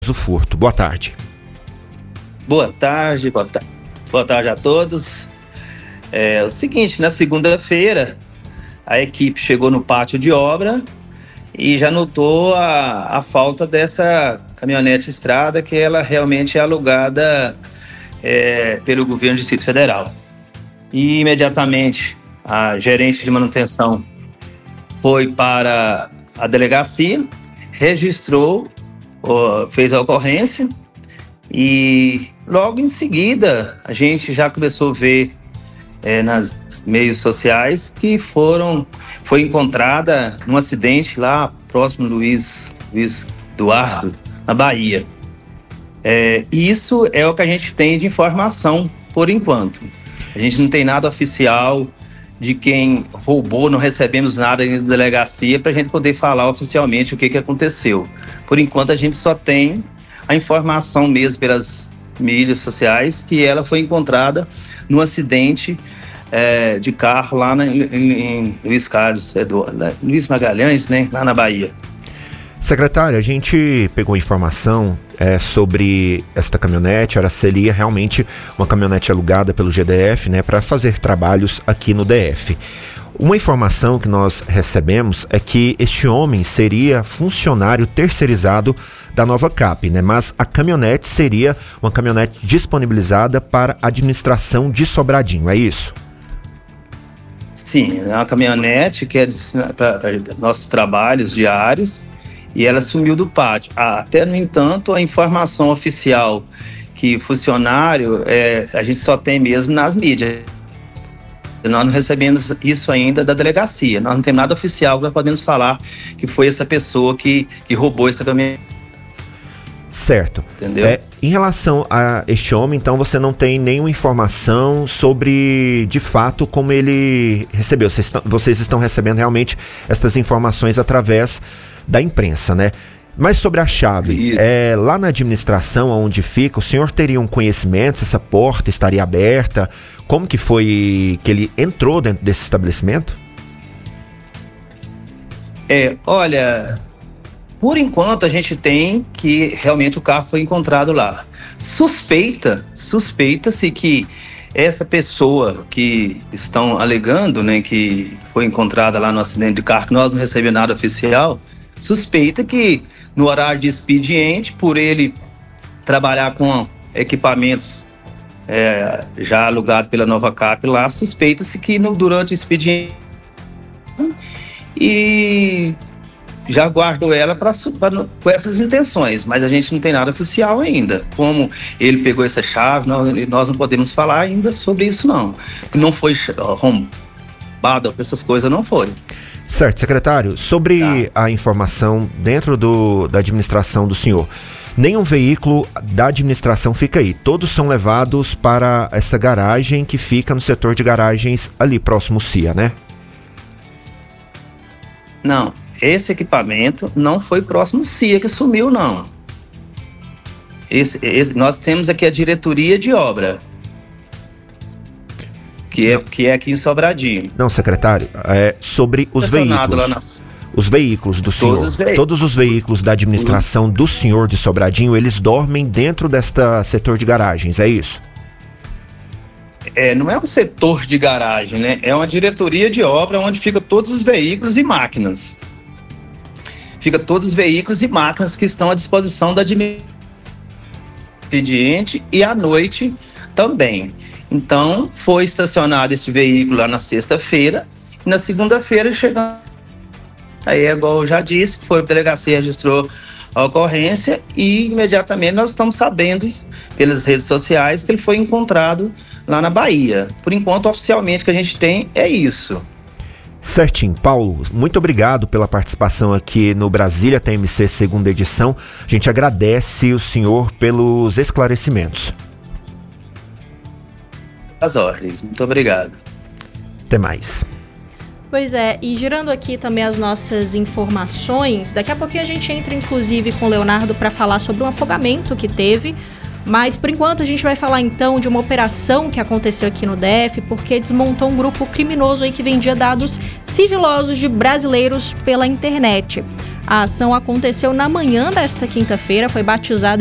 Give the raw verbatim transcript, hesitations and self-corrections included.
o furto. Boa tarde. Boa tarde, boa, ta- boa tarde a todos. É o seguinte, na segunda-feira, a equipe chegou no pátio de obra e já notou a, a falta dessa caminhonete estrada, que ela realmente é alugada é, pelo governo do Distrito Federal. E imediatamente a gerente de manutenção foi para a delegacia, registrou, fez a ocorrência e logo em seguida a gente já começou a ver é, nas meios sociais que foram, foi encontrada num acidente lá próximo do Luiz, Luiz Eduardo, na Bahia. É, isso é o que a gente tem de informação por enquanto. A gente não tem nada oficial de quem roubou, não recebemos nada da delegacia para a gente poder falar oficialmente o que, que aconteceu. Por enquanto a gente só tem a informação mesmo pelas mídias sociais que ela foi encontrada num acidente é, de carro lá na, em, em Luiz Carlos, Eduardo, Luiz Magalhães, né, lá na Bahia. Secretário, a gente pegou informação é, sobre esta caminhonete. Ela seria realmente uma caminhonete alugada pelo G D F, né, para fazer trabalhos aqui no D F. Uma informação que nós recebemos é que este homem seria funcionário terceirizado da Nova Cap, né, mas a caminhonete seria uma caminhonete disponibilizada para a administração de Sobradinho, é isso? Sim, é uma caminhonete que é para nossos trabalhos diários. E ela sumiu do pátio. Até, no entanto, a informação oficial que funcionário, é, a gente só tem mesmo nas mídias. Nós não recebemos isso ainda da delegacia. Nós não temos nada oficial que nós podemos falar que foi essa pessoa que, que roubou essa caminhonete. Certo. Entendeu? É, em relação a este homem, então, você não tem nenhuma informação sobre, de fato, como ele recebeu. Vocês estão, vocês estão recebendo realmente essas informações através da imprensa, né? Mas sobre a chave, é, lá na administração onde fica, o senhor teria um conhecimento se essa porta estaria aberta? Como que foi que ele entrou dentro desse estabelecimento? É, olha, por enquanto a gente tem que realmente o carro foi encontrado lá. Suspeita, suspeita-se que essa pessoa que estão alegando, né, que foi encontrada lá no acidente de carro, que nós não recebemos nada oficial, suspeita que no horário de expediente, por ele trabalhar com equipamentos é, já alugados pela Nova Cap lá, suspeita-se que no, durante o expediente e já guardou ela pra, pra, com essas intenções, mas a gente não tem nada oficial ainda. Como ele pegou essa chave, nós, nós não podemos falar ainda sobre isso não. Não foi arrombado, essas coisas não foi. Certo, secretário, sobre tá. a informação dentro do, da administração do senhor, nenhum veículo da administração fica aí, todos são levados para essa garagem que fica no setor de garagens ali próximo ao C I A, né? Não, esse equipamento não foi próximo ao C I A que sumiu, não. Esse, esse, nós temos aqui a diretoria de obra, que é, que é aqui em Sobradinho. Não, secretário, é sobre os veículos. Lá nas... Os veículos do senhor. Todos os veículos. Todos os veículos da administração do senhor de Sobradinho, eles dormem dentro desta setor de garagens, é isso? É, não é um setor de garagem, né? É uma diretoria de obra onde fica todos os veículos e máquinas. Fica todos os veículos e máquinas que estão à disposição da expediente e à noite também. Então, foi estacionado esse veículo lá na sexta-feira e na segunda-feira chegando. Aí, igual eu já disse, foi para a delegacia, registrou a ocorrência e imediatamente nós estamos sabendo pelas redes sociais que ele foi encontrado lá na Bahia. Por enquanto, oficialmente, o que a gente tem é isso. Certinho. Paulo, muito obrigado pela participação aqui no Brasília T M C segunda edição. A gente agradece o senhor pelos esclarecimentos. As ordens. Muito obrigado. Até mais. Pois é, e girando aqui também as nossas informações, daqui a pouquinho a gente entra inclusive com o Leonardo para falar sobre um afogamento que teve, mas por enquanto a gente vai falar então de uma operação que aconteceu aqui no D F, porque desmontou um grupo criminoso aí que vendia dados sigilosos de brasileiros pela internet. A ação aconteceu na manhã desta quinta-feira, foi batizada